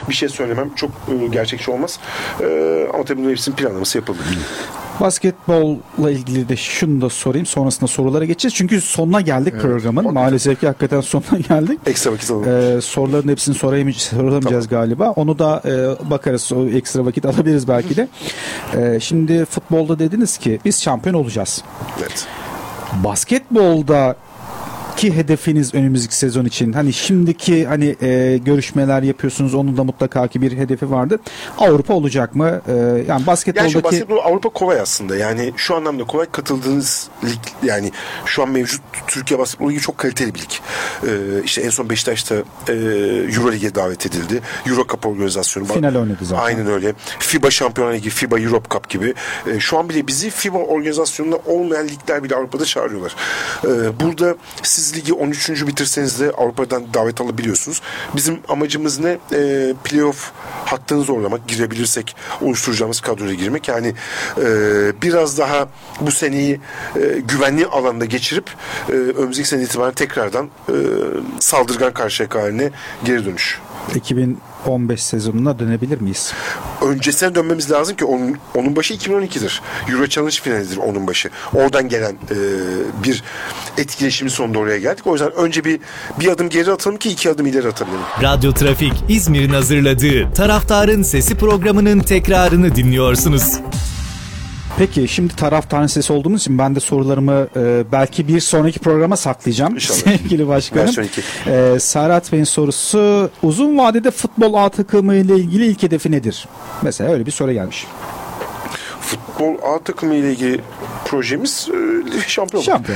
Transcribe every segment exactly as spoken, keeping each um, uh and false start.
bir şey söylemem çok e, gerçekçi olmaz. E, ama tabii bunun hepsinin planlaması yapıldı. Basketbolla ilgili de şunu da sorayım. Sonrasında sorulara geçeceğiz. Çünkü sonuna geldik evet, programın. Hakikaten. Maalesef ki hakikaten sonuna geldik. Ekstra vakit alalım. Ee, soruların hepsini soramayacağız, soramayacağız tamam. galiba. Onu da e, bakarız. O ekstra vakit alabiliriz belki de. e, şimdi futbolda dediniz ki biz şampiyon olacağız. Evet. Basketbolda ki hedefiniz önümüzdeki sezon için hani şimdiki hani e, görüşmeler yapıyorsunuz, onun da mutlaka ki bir hedefi vardı. Avrupa olacak mı? E, yani basketboldaki yani basketbol Avrupa kolay aslında. Yani şu anlamda kolay, katıldığınız lig, yani şu an mevcut Türkiye Basketbol Ligi çok kaliteli bir lig. E, işte en son Beşiktaş'ta e, Euro Lig'e davet edildi. Euro Cup organizasyonu. Final oynadı zaten. Aynen öyle. FIBA Şampiyonlar Ligi, FIBA Europe Cup gibi. E, şu an bile bizi FIBA organizasyonunda olmayan ligler bile Avrupa'da çağırıyorlar. E, burada siz ligi on üçüncü bitirseniz de Avrupa'dan davet alabiliyorsunuz. Bizim amacımız ne? E, playoff hattını zorlamak, girebilirsek oluşturacağımız kadroya girmek. Yani e, biraz daha bu seneyi e, güvenli alanda geçirip e, önümüzdeki sene itibaren tekrardan e, saldırgan Karşıyaka haline geri dönüş. iki bin on beş sezonuna dönebilir miyiz? Öncesine dönmemiz lazım ki onun, onun başı iki bin on ikidir. Euro Challenge finalidir onun başı. Oradan gelen e, bir etkileşimin sonunda oraya geldik. O yüzden önce bir bir adım geri atalım ki iki adım ileri atalım. Radyo Trafik İzmir'in hazırladığı Taraftarın Sesi programının tekrarını dinliyorsunuz. Peki şimdi taraftarın sesi olduğumuz için ben de sorularımı e, belki bir sonraki programa saklayacağım. İnşallah. Sevgili başkanım. E, Serhat Bey'in sorusu, uzun vadede futbol A takımı ile ilgili ilk hedefi nedir? Mesela öyle bir soru gelmiş. Futbol A takımı ile ilgili projemiz e, şampiyon. Şampiyon.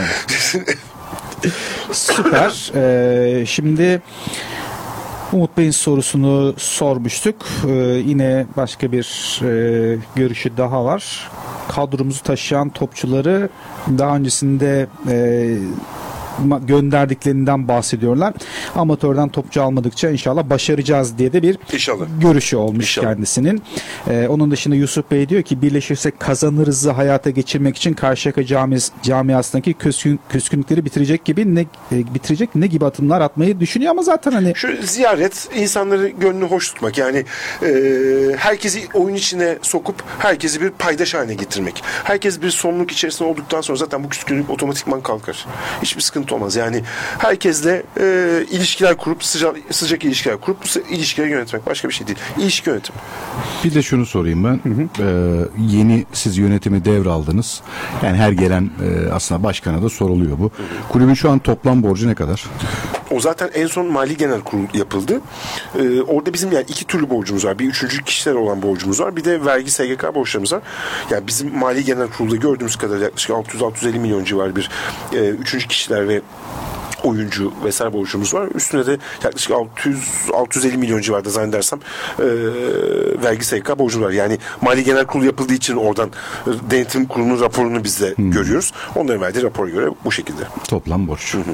Süper. E, şimdi Umut Bey'in sorusunu sormuştuk. Ee, yine başka bir e, görüşü daha var. Kadromuzu taşıyan topçuları daha öncesinde e, gönderdiklerinden bahsediyorlar. Amatörden topçu almadıkça inşallah başaracağız diye de bir İnşallah. görüşü olmuş İnşallah. kendisinin. Ee, onun dışında Yusuf Bey diyor ki birleşirsek kazanırızı hayata geçirmek için Karşıyaka camias, camiasındaki küskün, küskünlükleri bitirecek gibi ne e, bitirecek ne gibi adımlar atmayı düşünüyor ama zaten hani şu ziyaret, insanları gönlünü hoş tutmak, yani e, herkesi oyun içine sokup herkesi bir paydaş haline getirmek. Herkes bir sorumluluk içerisinde olduktan sonra zaten bu küskünlük otomatikman kalkar. Hiçbir sıkıntı olmaz. Yani herkesle e, ilişkiler kurup sıcak, sıcak ilişkiler kurup bu ilişkileri yönetmek. Başka bir şey değil. İlişki yönetimi. Bir de şunu sorayım ben. Hı hı. Ee, yeni siz yönetimi devraldınız. Yani her gelen e, aslında başkana da soruluyor bu. Hı hı. Kulübün şu an toplam borcu ne kadar? O zaten en son Mali Genel Kurul yapıldı. Ee, orada bizim yani iki türlü borcumuz var. Bir üçüncü kişiler olan borcumuz var. Bir de vergi S G K borçlarımız var. Yani bizim Mali Genel Kurul'da gördüğümüz kadar yaklaşık altı yüz altı yüz elli milyon civarı bir e, üçüncü kişiler ve oyuncu vesaire borcumuz var. Üstüne de yaklaşık altı yüz altı yüz elli milyon civarında zannedersem e, vergi S G K borcumuz var. Yani Mali Genel Kurulu yapıldığı için oradan e, denetim kurulunun raporunu biz de hmm. görüyoruz. Onların verdiği rapora göre bu şekilde. Toplam borç. Hı hı.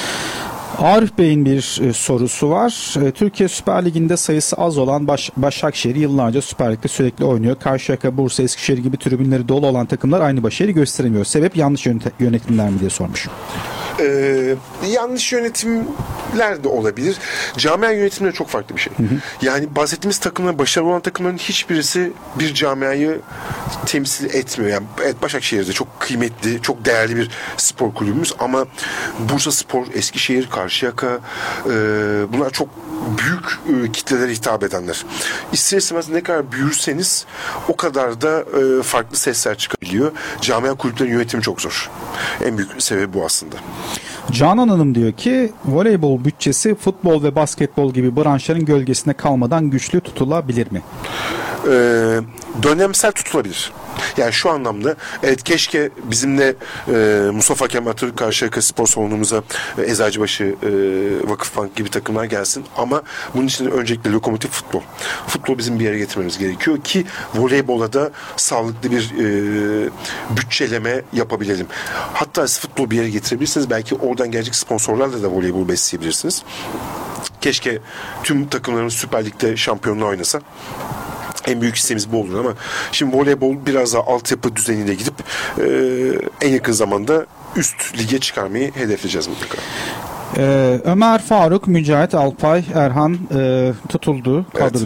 Arif Bey'in bir e, sorusu var. E, Türkiye Süper Ligi'nde sayısı az olan Baş, Başakşehir yıllarca Süper Lig'de sürekli oynuyor. Karşıyaka, Bursa, Eskişehir gibi tribünleri dolu olan takımlar aynı başarıyı gösteremiyor. Sebep yanlış yönetimler mi diye sormuş. Ee, yanlış yönetimler de olabilir. Camia yönetimi de çok farklı bir şey. Hı hı. Yani bahsettiğimiz takımlar, başarılı olan takımların hiçbirisi bir camiayı temsil etmiyor. Yani evet, Başakşehir'de çok kıymetli, çok değerli bir spor kulübümüz ama Bursa Spor, Eskişehir, Karşıyaka e, bunlar çok büyük e, kitlelere hitap edenler. İster istemez ne kadar büyürseniz o kadar da e, farklı sesler çıkabiliyor. Camia kulüplerin yönetimi çok zor. En büyük sebebi bu aslında. Canan Hanım diyor ki voleybol bütçesi futbol ve basketbol gibi branşların gölgesinde kalmadan güçlü tutulabilir mi? Ee, dönemsel tutulabilir. Yani şu anlamda evet, keşke bizimle e, Mustafa Kemal Atatürk Karşıyaka spor salonumuza e, Eczacıbaşı, e, Vakıfbank gibi takımlar gelsin ama bunun için de öncelikle lokomotif futbol. Futbol bizim bir yere getirmemiz gerekiyor ki voleybola da sağlıklı bir e, bütçeleme yapabilelim. Hatta siz futbol bir yere getirebilirsiniz. Belki oradan gelecek sponsorlarla da voleybol besleyebilirsiniz. Keşke tüm takımların Süper Lig'de şampiyonluğa oynasa. En büyük isteğimiz bu olur ama şimdi voleybol biraz daha altyapı düzeyine gidip e, en yakın zamanda üst lige çıkarmayı hedefleyeceğiz mutlaka. Ee, Ömer Faruk, Mücahit, Alpay, Erhan e, tutuldu. Kadro evet.